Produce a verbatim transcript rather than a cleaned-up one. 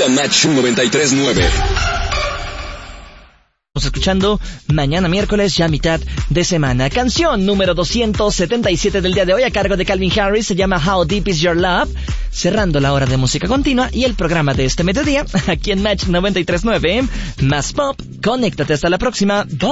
a Match noventa y tres punto nueve. Estamos escuchando mañana miércoles, ya mitad de semana. Canción número doscientos setenta y siete del día de hoy a cargo de Calvin Harris, se llama How Deep Is Your Love, cerrando la hora de música continua y el programa de este mediodía aquí en Match noventa y tres punto nueve. Más pop, conéctate hasta la próxima. Bye.